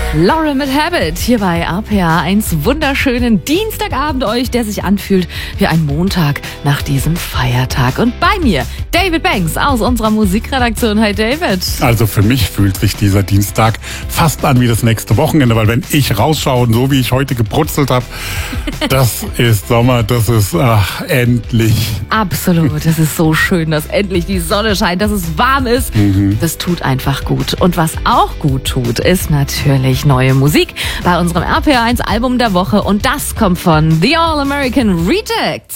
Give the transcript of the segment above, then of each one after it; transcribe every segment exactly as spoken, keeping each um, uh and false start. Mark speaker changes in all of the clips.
Speaker 1: Laura mit Habit hier bei R P R eins. Wunderschönen Dienstagabend euch, der sich anfühlt wie ein Montag nach diesem Feiertag. Und bei mir David Banks aus unserer Musikredaktion. Hi David.
Speaker 2: Also für mich fühlt sich dieser Dienstag fast an wie das nächste Wochenende, weil wenn ich rausschaue und so wie ich heute gebrutzelt habe, das ist Sommer, das ist ach, endlich.
Speaker 1: Absolut, es ist so schön, dass endlich die Sonne scheint, dass es warm ist. Mhm. Das tut einfach gut. Und was auch gut tut, ist natürlich neue Musik bei unserem R P R eins Album der Woche. Und das kommt von The All American Rejects.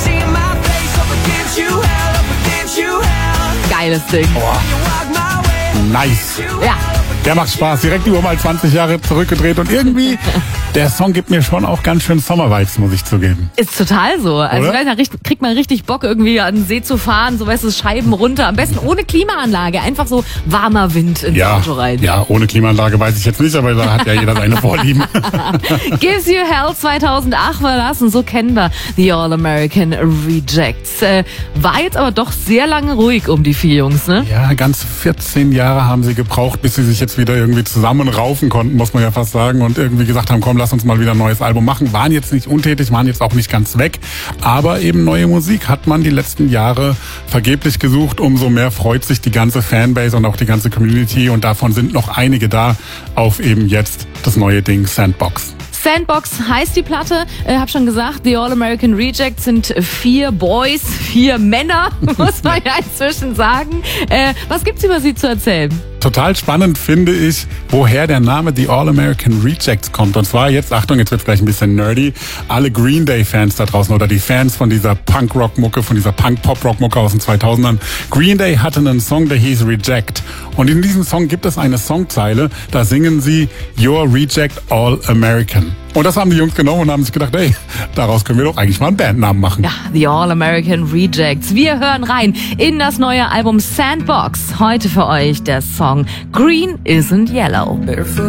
Speaker 1: Geiles Ding.
Speaker 2: Boah. Nice.
Speaker 1: Ja.
Speaker 2: Der macht Spaß. Direkt über mal zwanzig Jahre zurückgedreht. Und irgendwie, der Song gibt mir schon auch ganz schön Sommervibes, muss ich zugeben.
Speaker 1: Ist total so. Also da kriegt man richtig Bock, irgendwie an den See zu fahren. So, weißt du, Scheiben runter. Am besten ohne Klimaanlage. Einfach so warmer Wind ins
Speaker 2: ja,
Speaker 1: Auto rein.
Speaker 2: Ja, ohne Klimaanlage weiß ich jetzt nicht, aber da hat ja jeder seine Vorlieben.
Speaker 1: Gives You Hell zweitausendacht war das. Und so kennen wir The All American Rejects. Äh, war jetzt aber doch sehr lange ruhig um die vier Jungs, ne?
Speaker 2: Ja, ganz vierzehn Jahre haben sie gebraucht, bis sie sich jetzt wieder irgendwie zusammenraufen konnten, muss man ja fast sagen, und irgendwie gesagt haben, komm, lass uns mal wieder ein neues Album machen. Waren jetzt nicht untätig, waren jetzt auch nicht ganz weg, aber eben neue Musik hat man die letzten Jahre vergeblich gesucht. Umso mehr freut sich die ganze Fanbase und auch die ganze Community, und davon sind noch einige da auf eben jetzt das neue Ding Sandbox.
Speaker 1: Sandbox heißt die Platte, äh, hab schon gesagt, The All American Rejects sind vier Boys, vier Männer, muss man ja inzwischen sagen. Äh, was gibt's über sie zu erzählen?
Speaker 2: Total spannend finde ich, woher der Name The All American Rejects kommt. Und zwar jetzt, Achtung, jetzt wird's gleich ein bisschen nerdy, alle Green Day Fans da draußen oder die Fans von dieser Punk-Rock-Mucke, von dieser Punk-Pop-Rock-Mucke aus den zweitausendern. Green Day hatte einen Song, der hieß Reject. Und in diesem Song gibt es eine Songzeile, da singen sie You're Reject All American. Und das haben die Jungs genommen und haben sich gedacht, ey, daraus können wir doch eigentlich mal einen Bandnamen machen.
Speaker 1: Ja, The All American Rejects. Wir hören rein in das neue Album Sandbox. Heute für euch der Song Green Isn't Yellow.